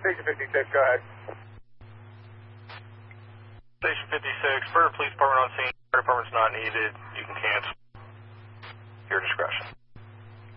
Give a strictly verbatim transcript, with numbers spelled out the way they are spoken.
Station fifty-six, go ahead. Station fifty-six, further police department on scene. Fire department's not needed.